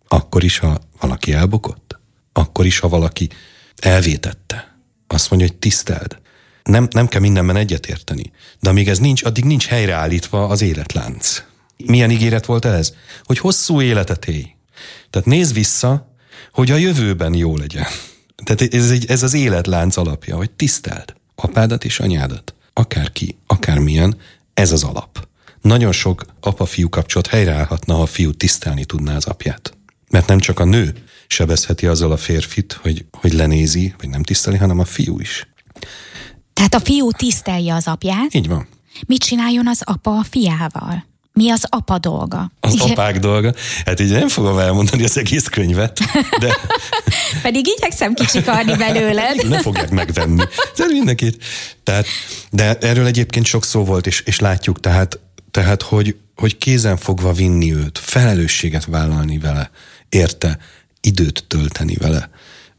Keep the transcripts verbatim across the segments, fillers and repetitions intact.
Akkor is, ha valaki elbukott? Akkor is, ha valaki elvétette? Azt mondja, hogy tiszteld. Nem, nem kell mindenben egyetérteni. De amíg ez nincs, addig nincs helyreállítva az életlánc. Milyen ígéret volt ez? Hogy hosszú életet élj. Tehát nézz vissza, hogy a jövőben jó legyen. Tehát ez, egy, ez az életlánc alapja, hogy tiszteld apádat és anyádat. Akárki, akármilyen, ez az alap. Nagyon sok apa-fiú kapcsolat helyreállhatna, ha a fiú tisztelni tudná az apját. Mert nem csak a nő sebezheti azzal a férfit, hogy, hogy lenézi, vagy nem tiszteli, hanem a fiú is. Tehát a fiú tisztelje az apját? Így van. Mit csináljon az apa a fiával? Mi az apa dolga? Az Igen. apák dolga? Hát így nem fogom elmondani az egész könyvet, de... Pedig igyekszem kicsikarni belőled. Nem fogják megvenni. Tehát mindenkit. Tehát, de erről egyébként sok szó volt, és, és látjuk, tehát, tehát hogy, hogy kézen fogva vinni őt, felelősséget vállalni vele, érte, időt tölteni vele,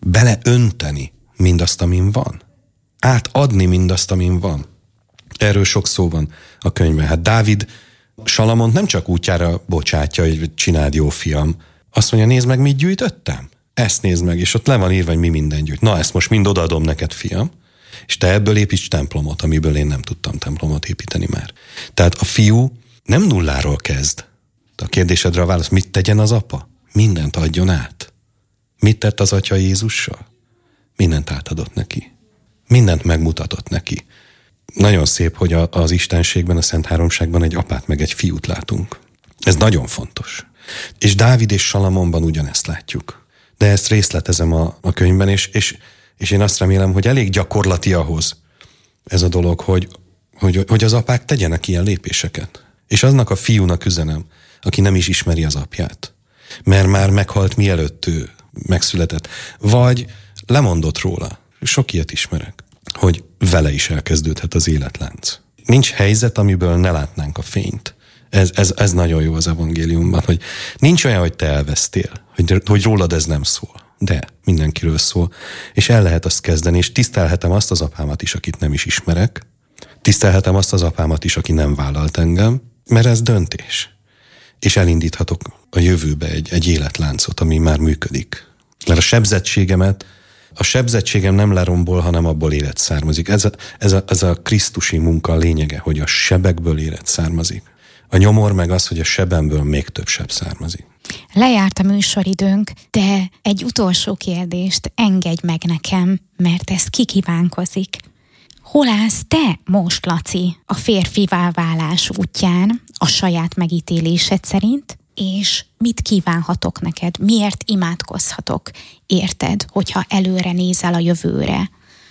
beleönteni mindazt, amin van. Átadni mindazt, amin van. Erről sok szó van a könyvben. Hát Dávid Salamont nem csak útjára bocsátja, hogy csináld, jó fiam. Azt mondja, nézd meg, mit gyűjtöttem. Ezt nézd meg, és ott le van írva, hogy mi minden gyűjt. Na, ezt most mind odaadom neked, fiam, és te ebből építs templomot, amiből én nem tudtam templomot építeni már. Tehát a fiú nem nulláról kezd. A kérdésedre a válasz, mit tegyen az apa? Mindent adjon át. Mit tett az atya Jézussal? Mindent átadott neki. Mindent megmutatott neki. Nagyon szép, hogy a, az Istenségben, a Szent Háromságban egy apát meg egy fiút látunk. Ez nagyon fontos. És Dávid és Salamonban ugyanezt látjuk. De ezt részletezem a, a könyvben, és, és, és én azt remélem, hogy elég gyakorlati ahhoz ez a dolog, hogy, hogy, hogy az apák tegyenek ilyen lépéseket. És aznak a fiúnak üzenem, aki nem is ismeri az apját. Mert már meghalt, mielőtt ő megszületett. Vagy lemondott róla. Sok ilyet ismerek. Hogy vele is elkezdődhet az életlánc. Nincs helyzet, amiből ne látnánk a fényt. Ez, ez, ez nagyon jó az evangéliumban, hogy nincs olyan, hogy te elvesztél, hogy, hogy rólad ez nem szól. De mindenkiről szól, és el lehet azt kezdeni, és tisztelhetem azt az apámat is, akit nem is ismerek, tisztelhetem azt az apámat is, aki nem vállalt engem, mert ez döntés. És elindíthatok a jövőbe egy, egy életláncot, ami már működik. Mert a sebzettségemet A sebzettségem nem lerombol, hanem abból élet származik. Ez a, ez, a, ez a krisztusi munka lényege, hogy a sebekből élet származik. A nyomor meg az, hogy a sebemből még több seb származik. Lejárt a műsoridőnk, de egy utolsó kérdést engedj meg nekem, mert ez kikívánkozik. Hol állsz te most, Laci, a férfivá válás útján, a saját megítélésed szerint, és mit kívánhatok neked? Miért imádkozhatok? Érted, hogyha előre nézel a jövőre?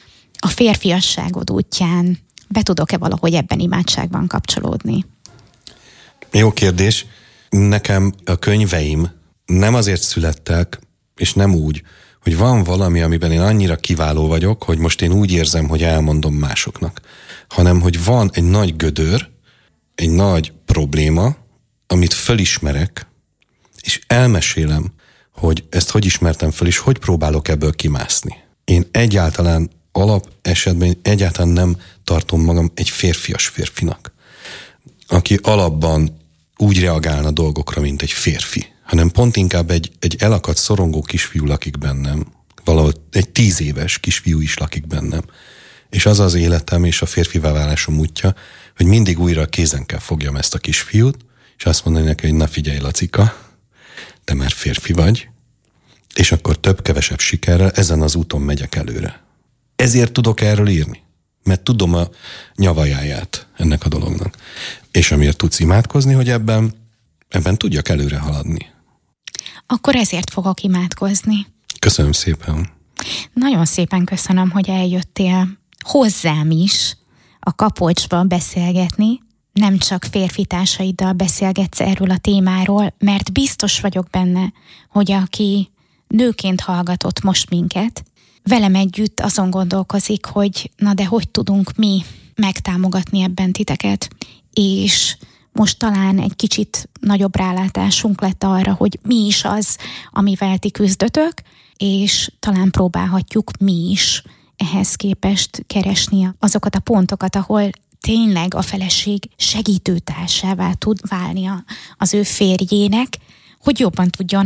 A férfiasságod útján be tudok-e valahogy ebben imádságban kapcsolódni? Jó kérdés. Nekem a könyveim nem azért születtek, és nem úgy, hogy van valami, amiben én annyira kiváló vagyok, hogy most én úgy érzem, hogy elmondom másoknak, hanem hogy van egy nagy gödör, egy nagy probléma, amit fölismerek, és elmesélem, hogy ezt hogy ismertem föl, és hogy próbálok ebből kimászni. Én egyáltalán alap esetben egyáltalán nem tartom magam egy férfias férfinak, aki alapban úgy reagálna dolgokra, mint egy férfi, hanem pont inkább egy, egy elakadt, szorongó kisfiú lakik bennem, valahol egy tíz éves kisfiú is lakik bennem. És az az életem és a férfivá válásom útja, hogy mindig újra kézen kell fogjam ezt a kisfiút, és azt mondani neki, hogy na figyelj, Lacika, te már férfi vagy, és akkor több-kevesebb sikerrel ezen az úton megyek előre. Ezért tudok erről írni, mert tudom a nyavajáját ennek a dolognak. És amiért tudsz imádkozni, hogy ebben, ebben tudjak előre haladni. Akkor ezért fogok imádkozni. Köszönöm szépen. Nagyon szépen köszönöm, hogy eljöttél hozzám is a Kapocsba beszélgetni. Nem csak férfi társaiddal beszélgetsz erről a témáról, mert biztos vagyok benne, hogy aki nőként hallgatott most minket, velem együtt azon gondolkozik, hogy na de hogy tudunk mi megtámogatni ebben titeket, és most talán egy kicsit nagyobb rálátásunk lett arra, hogy mi is az, amivel ti küzdötök, és talán próbálhatjuk mi is ehhez képest keresni azokat a pontokat, ahol tényleg a feleség segítőtársává tud válni az ő férjének, hogy jobban tudjon